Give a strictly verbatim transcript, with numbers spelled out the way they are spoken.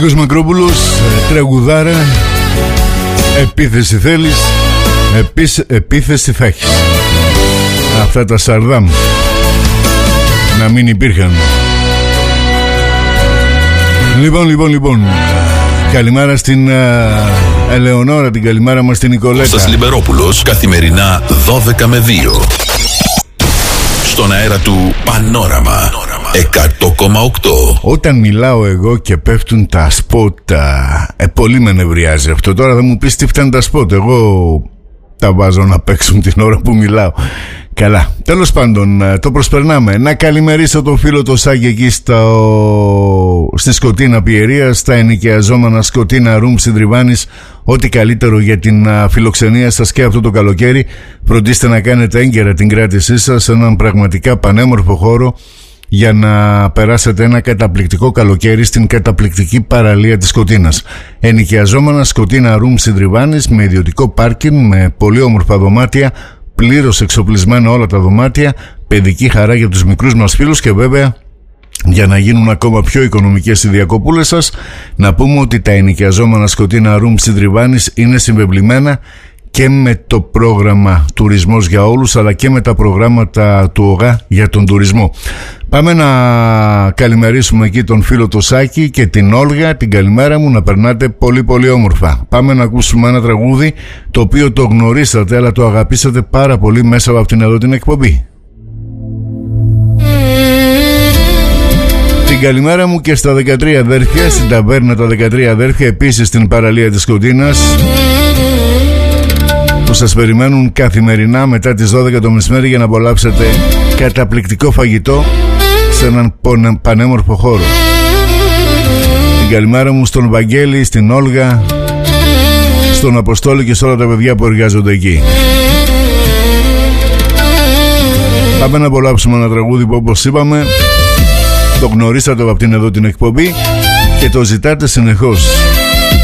Νίκος Μακρόπουλος, τραγουδάρα. Επίθεση θέλεις, επίς, επίθεση θα έχεις. Αυτά τα Σαρδάμ να μην υπήρχαν. Λοιπόν, λοιπόν, λοιπόν, καλημέρα στην uh, Ελεονόρα, την καλημέρα μας στην Νικολέτα. Κώστας Λιμπερόπουλος, καθημερινά δώδεκα με δύο. Στον αέρα του Πανόραμα εκατό κόμμα οκτώ. Όταν μιλάω εγώ και πέφτουν τα σποτ, ε, πολύ με νευριάζει αυτό. Τώρα θα μου πεις τι φτάνει τα σποτ. Εγώ τα βάζω να παίξουν την ώρα που μιλάω. Καλά, τέλος πάντων, το προσπερνάμε. Να καλημερίσω τον φίλο το Σάκη εκεί στο... στη Σκοτίνα Πιερία, στα ενοικιαζόμενα Σκοτίνα Room Συντριβάνης. Ό,τι καλύτερο για την φιλοξενία σας και αυτό το καλοκαίρι. Φροντίστε να κάνετε έγκαιρα την κράτησή σας σε έναν πραγματικά πανέμορφο χώρο για να περάσετε ένα καταπληκτικό καλοκαίρι στην καταπληκτική παραλία της Σκοτίνας. Ενοικιαζόμενα Σκοτίνα Room Συντριβάνης, με ιδιωτικό πάρκινγκ, με πολύ όμορφα δωμάτια, πλήρως εξοπλισμένα όλα τα δωμάτια, παιδική χαρά για τους μικρούς μας φίλους και βέβαια για να γίνουν ακόμα πιο οικονομικές οι διακοπούλες σας, να πούμε ότι τα ενοικιαζόμενα Σκοτίνα Room Συντριβάνης είναι συμβεβλημένα και με το πρόγραμμα Τουρισμός για Όλους, αλλά και με τα προγράμματα του ΟΓΑ για τον τουρισμό. Πάμε να καλημερίσουμε εκεί τον φίλο το Σάκη και την Όλγα. Την καλημέρα μου, να περνάτε πολύ πολύ όμορφα. Πάμε να ακούσουμε ένα τραγούδι το οποίο το γνωρίσατε, αλλά το αγαπήσατε πάρα πολύ μέσα από την εδώ την εκπομπή. Την καλημέρα μου και στα δεκατρία αδέρφια, στην ταβέρνα τα δεκατρία αδέρφια, επίσης στην παραλία της Σκοτίνας, που σας περιμένουν καθημερινά μετά τις δώδεκα το μεσημέρι για να απολαύσετε καταπληκτικό φαγητό σε έναν πανέμορφο χώρο. Την καλημέρα μου στον Βαγγέλη, στην Όλγα, στον Αποστόλη και σε όλα τα παιδιά που εργάζονται εκεί. Πάμε να απολαύσουμε ένα τραγούδι που, όπως είπαμε, το γνωρίσατε από αυτήν εδώ την εκπομπή και το ζητάτε συνεχώς.